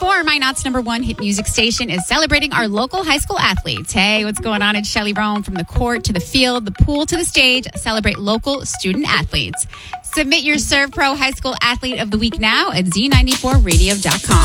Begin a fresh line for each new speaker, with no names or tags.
Z94, Minot's #1 hit music station, is celebrating our local high school athletes. Hey, what's going on in Shelley Rome? From the court to the field, the pool to the stage, celebrate local student athletes. Submit your Serve Pro High School Athlete of the Week now at Z94radio.com.